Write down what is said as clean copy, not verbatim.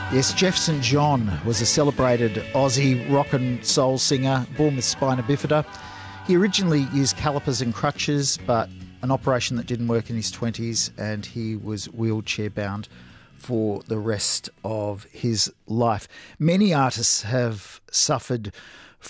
Yes, Jeff St John was a celebrated Aussie rock and soul singer born with spina bifida. He originally used calipers and crutches, but an operation that didn't work in his 20s, and he was wheelchair bound for the rest of his life. Many artists have suffered